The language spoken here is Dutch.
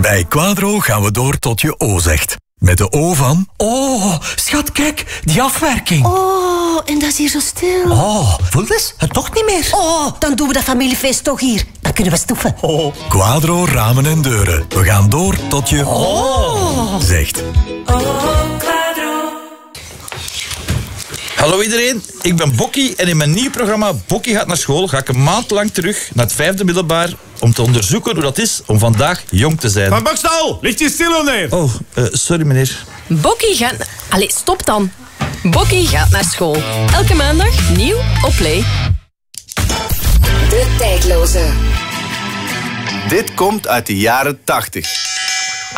Bij Quadro gaan we door tot je O zegt. Met de O van... Oh, schat, kijk, die afwerking. Oh, en dat is hier zo stil. Oh, voel eens, het toch niet meer. Oh, dan doen we dat familiefeest toch hier. Dan kunnen we stoeven. Oh. Quadro ramen en deuren. We gaan door tot je... Oh. Zegt. Hallo iedereen, ik ben Bokkie en in mijn nieuw programma Bokkie gaat naar school ga ik een maand lang terug naar het 5e middelbaar om te onderzoeken hoe dat is om vandaag jong te zijn. Van Bokstal, ligt je stil of nee? Oh, sorry meneer. Bokkie gaat... Allee, stop dan. Bokkie gaat naar school. Elke maandag nieuw op Play. De tijdloze. Dit komt uit de jaren 80.